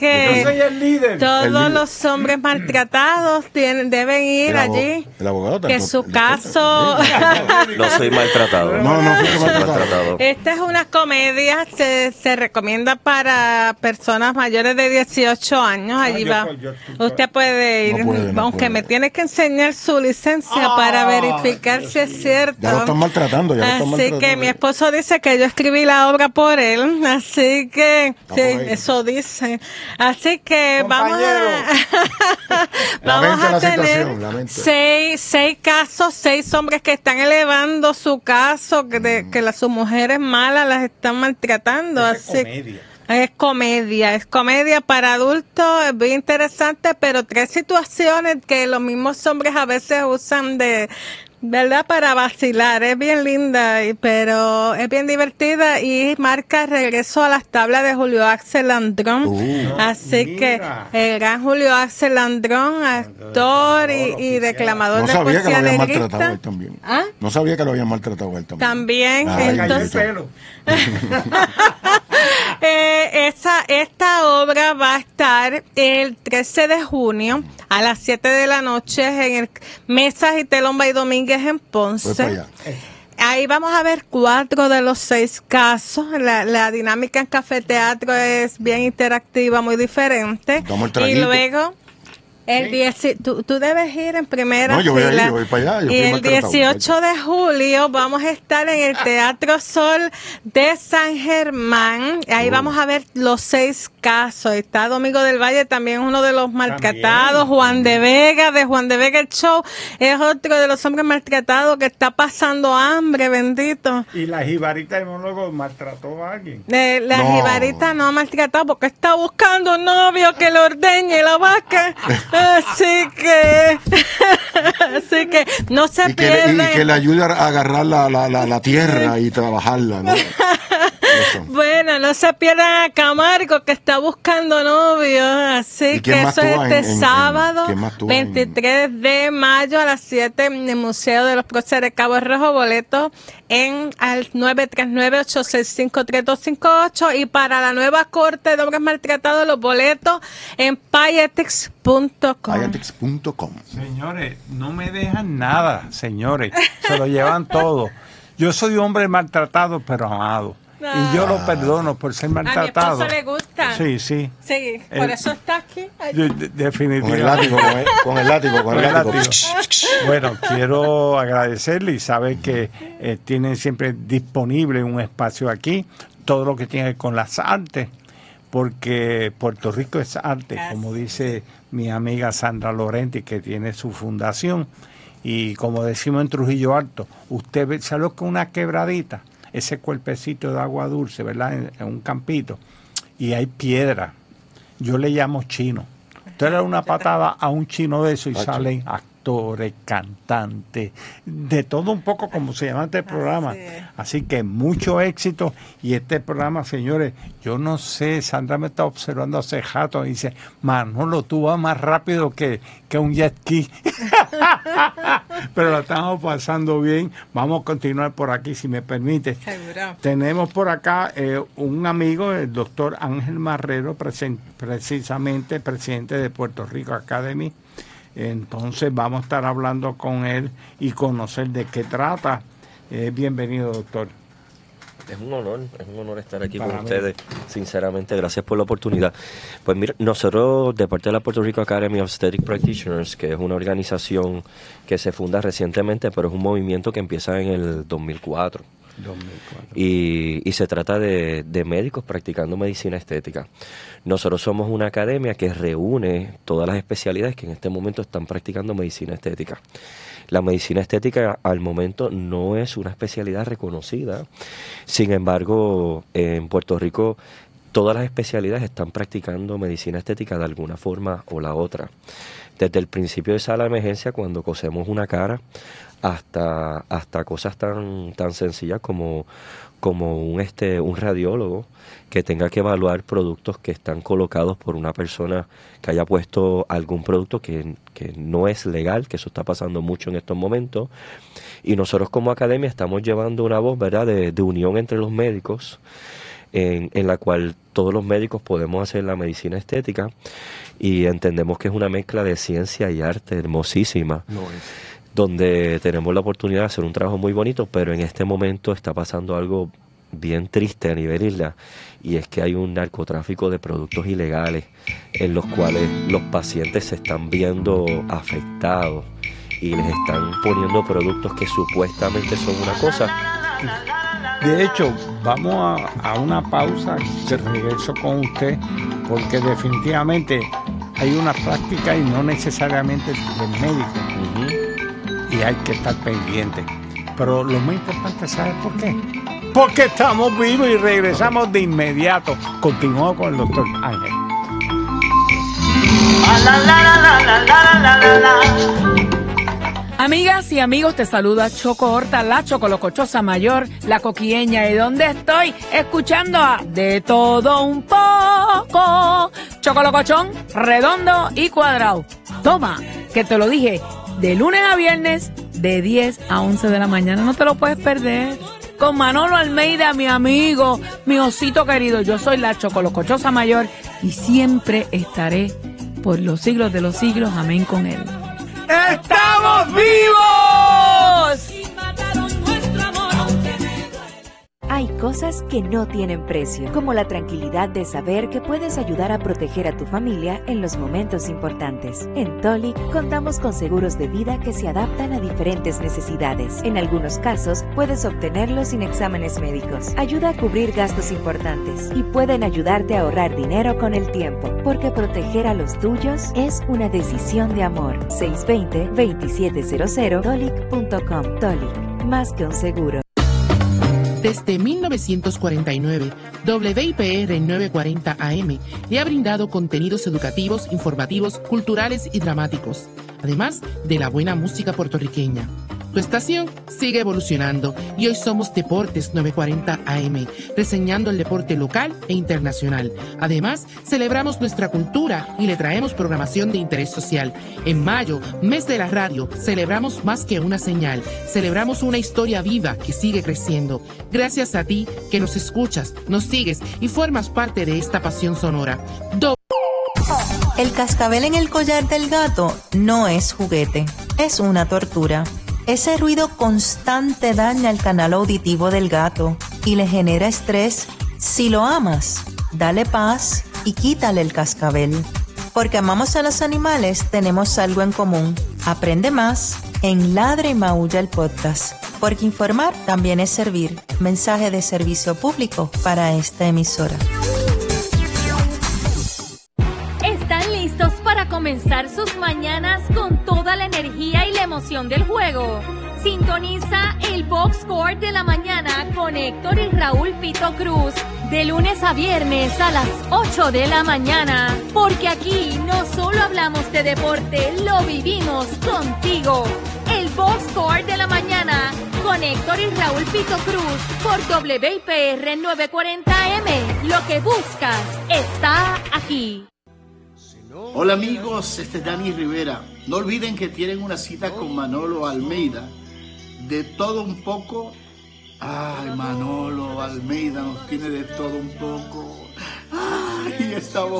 que Yo soy el líder. todos los hombres maltratados deben ir allí. El abogado Que su caso... No soy maltratado. No soy maltratado. Esta es una comedia, se recomienda para personas mayores de 18 años. Allí va. Usted puede ir, aunque me tiene que enseñar su licencia para verificar si es cierto. Ya lo están maltratando, Así que mi esposo dice que yo escribí la obra por él, así que sí, eso dice. Así que vamos a tener seis casos, 6 hombres que están elevando su caso, que sus mujeres malas las están maltratando. Es comedia para adultos, es bien interesante, pero 3 situaciones que los mismos hombres a veces usan ¿verdad? Para vacilar. Es bien linda, pero es bien divertida y marca regreso a las tablas de Julio Axel Landrón. Así que el gran Julio Axel Landrón, actor y declamador de poesía negrista. No sabía que lo habían maltratado a él también. No sabía que lo habían maltratado a él también. Entonces, esta obra va a estar el 13 de junio a las 7 de la noche en el Mesas y Telón Bay Domínguez en Ponce. Ahí vamos a ver 4 de los 6 casos. La dinámica en Café Teatro es bien interactiva, muy diferente. Y luego... tú debes ir en primera fila. Yo voy para allá. Y el 18 de julio vamos a estar en el Teatro Sol de San Germán. Ahí vamos a ver los 6 casos. Está Domingo del Valle, también uno de los maltratados. Juan de Vega el Show, es otro de los hombres maltratados que está pasando hambre, bendito. Y la jibarita de monólogo maltrató a alguien. Jibarita no ha maltratado porque está buscando un novio que le ordeñe la vaca. Así que no se pierdan. Y que le ayude a agarrar la tierra y trabajarla, ¿no? Bueno, no se pierdan a Camargo, que está buscando novio. Así que eso es sábado 23 de mayo a las 7 en el Museo de los Próceres Cabo Rojo. Boletos al 939-865-3258. Y para la nueva corte de hombres maltratados, los boletos en payetix.com. Señores, no me dejan nada, señores. Se lo llevan todo. Yo soy un hombre maltratado, pero amado. Y yo lo perdono por ser maltratado. A mi esposo le gusta. Sí. Por eso está aquí. Definitivamente. Con el látigo. Bueno, quiero agradecerle y saber que tienen siempre disponible un espacio aquí, todo lo que tiene que ver con las artes, porque Puerto Rico es arte, como dice mi amiga Sandra Lorenti, que tiene su fundación. Y como decimos en Trujillo Alto, usted ve, ¿sabe lo que es una quebradita? Ese cuerpecito de agua dulce, ¿verdad? En un campito. Y hay piedra. Yo le llamo chino. Usted le da una patada a un chino de eso y salen actores, cantantes, de todo un poco, como se llama este programa. Así que mucho éxito. Y este programa, señores, yo no sé, Sandra me está observando hace rato y dice, Manolo, tú vas más rápido que un jet ski. Pero la estamos pasando bien. Vamos a continuar por aquí, si me permite. Seguro. Tenemos por acá un amigo, el doctor Ángel Marrero, precisamente presidente de Puerto Rico Academy. Entonces vamos a estar hablando con él y conocer de qué trata. Bienvenido, doctor. Es un honor estar aquí con ustedes. Sinceramente, gracias por la oportunidad. Pues mira, nosotros de parte de la Puerto Rico Academy of Aesthetic Practitioners, que es una organización que se funda recientemente, pero es un movimiento que empieza en el 2004. Y se trata de médicos practicando medicina estética. Nosotros somos una academia que reúne todas las especialidades que en este momento están practicando medicina estética. La medicina estética al momento no es una especialidad reconocida. Sin embargo, en Puerto Rico todas las especialidades están practicando medicina estética de alguna forma o la otra. Desde el principio de sala de emergencia, cuando cosemos una cara, hasta cosas tan sencillas como un radiólogo que tenga que evaluar productos que están colocados por una persona que haya puesto algún producto que no es legal, que eso está pasando mucho en estos momentos. Y nosotros como academia estamos llevando una voz, ¿verdad?, de unión entre los médicos, en la cual todos los médicos podemos hacer la medicina estética y entendemos que es una mezcla de ciencia y arte hermosísima. No es. Donde tenemos la oportunidad de hacer un trabajo muy bonito, pero en este momento está pasando algo bien triste a nivel isla, y es que hay un narcotráfico de productos ilegales en los cuales los pacientes se están viendo afectados y les están poniendo productos que supuestamente son una cosa. De hecho, vamos a una pausa, de regreso con usted, porque definitivamente hay una práctica y no necesariamente del médico. Y hay que estar pendiente. Pero lo más importante, ¿sabes por qué? Porque estamos vivos y regresamos de inmediato. Continuamos con el doctor Ángel. Amigas y amigos, te saluda Choco Horta, la chocolocochosa mayor, la coquieña. ¿Y dónde estoy? Escuchando a De Todo Un Poco. Chocolocochón, redondo y cuadrado. Toma, que te lo dije. De lunes a viernes, de 10 a 11 de la mañana. No te lo puedes perder. Con Manolo Almeida, mi amigo, mi osito querido. Yo soy la chocolocochosa mayor y siempre estaré por los siglos de los siglos. Amén con él. ¡Estamos vivos! Hay cosas que no tienen precio, como la tranquilidad de saber que puedes ayudar a proteger a tu familia en los momentos importantes. En Tolic contamos con seguros de vida que se adaptan a diferentes necesidades. En algunos casos, puedes obtenerlos sin exámenes médicos. Ayuda a cubrir gastos importantes y pueden ayudarte a ahorrar dinero con el tiempo, porque proteger a los tuyos es una decisión de amor. 620-2700 Tolic.com. Tolic, más que un seguro. Desde 1949, WIPR 940 AM le ha brindado contenidos educativos, informativos, culturales y dramáticos, además de la buena música puertorriqueña. Tu estación sigue evolucionando y hoy somos Deportes 940 AM, reseñando el deporte local e internacional. Además, celebramos nuestra cultura y le traemos programación de interés social. En mayo, mes de la radio, celebramos más que una señal. Celebramos una historia viva que sigue creciendo. Gracias a ti que nos escuchas, nos sigues y formas parte de esta pasión sonora. El cascabel en el collar del gato no es juguete, es una tortura. Ese ruido constante daña el canal auditivo del gato y le genera estrés. Si lo amas, dale paz y quítale el cascabel. Porque amamos a los animales, tenemos algo en común. Aprende más en Ladra y Maulla el podcast. Porque informar también es servir. Mensaje de servicio público para esta emisora. ¿Están listos para comenzar sus mañanas con toda la energía y la emoción del juego? Sintoniza el Box Score de la mañana con Héctor y Raúl Pito Cruz de lunes a viernes a las 8 de la mañana, porque aquí no solo hablamos de deporte, lo vivimos contigo. El Box Score de la mañana con Héctor y Raúl Pito Cruz por WIPR 940M. Lo que buscas está aquí. Hola amigos, este es Dani Rivera. No olviden que tienen una cita con Manolo Almeida. De todo un poco. Ay, Manolo Almeida nos tiene de todo un poco. Ay, estamos